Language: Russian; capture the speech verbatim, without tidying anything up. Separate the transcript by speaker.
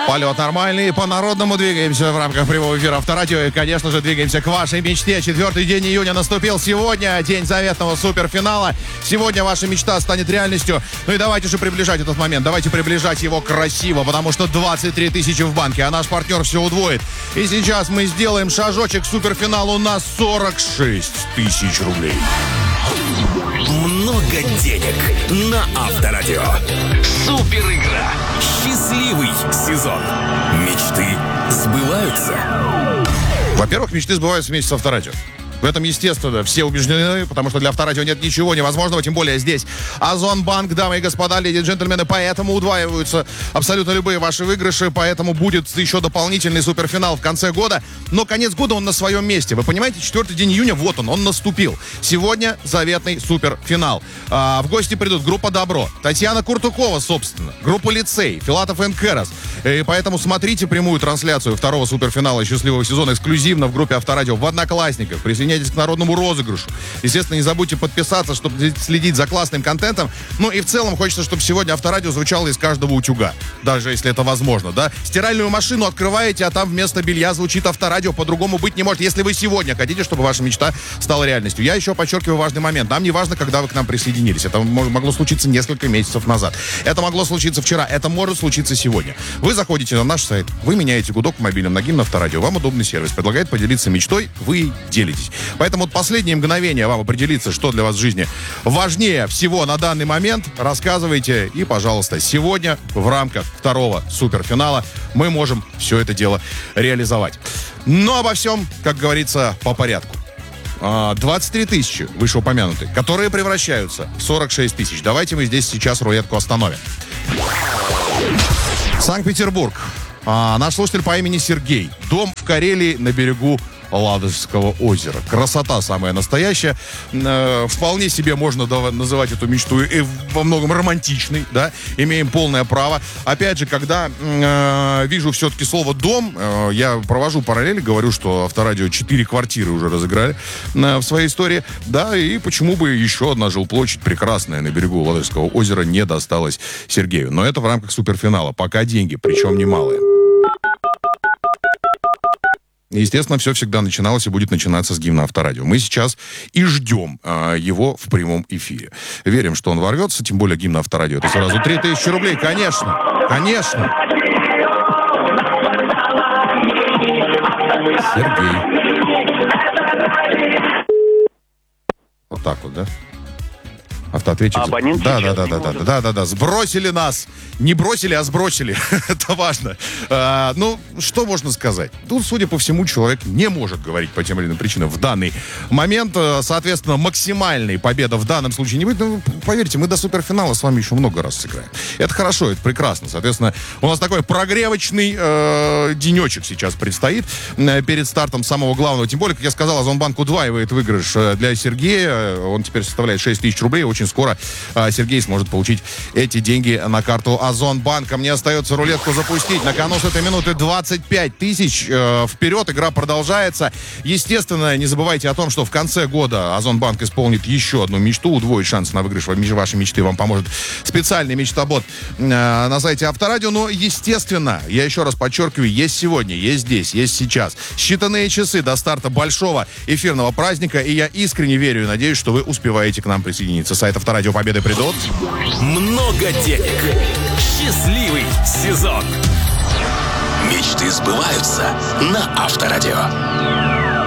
Speaker 1: Полет нормальный, по-народному двигаемся в рамках прямого эфира Авторадио. И, конечно же, двигаемся к вашей мечте. Четвертый день июня наступил сегодня, день заветного суперфинала. Сегодня ваша мечта станет реальностью. Ну и давайте же приближать этот момент. Давайте приближать его красиво, потому что двадцать три тысячи в банке, а наш партнер все удвоит. И сейчас мы сделаем шажочек к суперфиналу на сорок шесть тысяч рублей.
Speaker 2: Много денег на Авторадио. Супер игра. Счастливый сезон. Мечты сбываются.
Speaker 1: Во-первых, мечты сбываются вместе с Авторадио. В этом, естественно, все убеждены, потому что для Авторадио нет ничего невозможного, тем более здесь Озонбанк, дамы и господа, леди и джентльмены, поэтому удваиваются абсолютно любые ваши выигрыши, поэтому будет еще дополнительный суперфинал в конце года, но конец года он на своем месте. Вы понимаете, четвертый день июня, вот он, он наступил. Сегодня заветный суперфинал. А, в гости придут группа «Добро», Татьяна Куртукова, собственно, группа «Лицей», Филатов энд Керас. И поэтому смотрите прямую трансляцию второго суперфинала счастливого сезона эксклюзивно в группе Авторадио в Одноклассниках. Присоединяйтесь к народному розыгрышу. Естественно, не забудьте подписаться, чтобы следить за классным контентом. Ну и в целом хочется, чтобы сегодня Авторадио звучало из каждого утюга. Даже если это возможно, да? Стиральную машину открываете, а там вместо белья звучит Авторадио. По-другому быть не может, если вы сегодня хотите, чтобы ваша мечта стала реальностью. Я еще подчеркиваю важный момент. Нам не важно, когда вы к нам присоединились. Это могло случиться несколько месяцев назад. Это могло случиться вчера. Это может случиться сегодня. Вы заходите на наш сайт, вы меняете гудок в мобильном на гимн Авторадио. Вам удобный сервис предлагает поделиться мечтой, вы делитесь. Поэтому вот последние мгновения вам определиться, что для вас в жизни важнее всего на данный момент. Рассказывайте. И, пожалуйста, сегодня в рамках второго суперфинала мы можем все это дело реализовать. Но обо всем, как говорится, по порядку. двадцать три тысячи вышеупомянутые, которые превращаются в сорок шесть тысяч. Давайте мы здесь сейчас рулетку остановим. Санкт-Петербург. А, наш слушатель по имени Сергей. Дом в Карелии на берегу Ладожского озера. Красота самая настоящая. Э, вполне себе можно да, называть эту мечту и во многом романтичной, да, имеем полное право. Опять же, когда э, вижу все-таки слово «дом», э, я провожу параллели, говорю, что Авторадио четыре квартиры уже разыграли э, в своей истории, да, и почему бы еще одна жилплощадь прекрасная на берегу Ладожского озера не досталась Сергею. Но это в рамках суперфинала. Пока деньги, причем немалые. Естественно, все всегда начиналось и будет начинаться с гимна Авторадио. Мы сейчас и ждем э, его в прямом эфире. Верим, что он ворвется, тем более гимн Авторадио. Это сразу три тысячи рублей, конечно, конечно. Сергей. Вот так вот, да? Автоответчик.
Speaker 3: Абонент
Speaker 1: да, да, да, да, да, да, да, да. Сбросили нас. Не бросили, а сбросили. Это важно. А, ну, что можно сказать? Тут, судя по всему, человек не может говорить по тем или иным причинам в данный момент. Соответственно, максимальной победы в данном случае не будет. Ну, поверьте, мы до суперфинала с вами еще много раз сыграем. Это хорошо, это прекрасно. Соответственно, у нас такой прогревочный э, денечек сейчас предстоит э, перед стартом самого главного. Тем более, как я сказал, Озонбанк удваивает выигрыш для Сергея. Он теперь составляет шесть тысяч рублей. Очень скоро э, Сергей сможет получить эти деньги на карту Озонбанка. Мне остается рулетку запустить. На кону с этой минуты двадцать пять тысяч. Э, вперед, игра продолжается. Естественно, не забывайте о том, что в конце года Озонбанк исполнит еще одну мечту. Удвоит шанс на выигрыш вашей мечты. Вам поможет специальный мечтобот э, на сайте Авторадио. Но, естественно, я еще раз подчеркиваю, есть сегодня, есть здесь, есть сейчас. Считанные часы до старта большого эфирного праздника. И я искренне верю и надеюсь, что вы успеваете к нам присоединиться. Сайт Авторадио Победы придут.
Speaker 2: Много денег. Счастливый сезон. Мечты сбываются на Авторадио.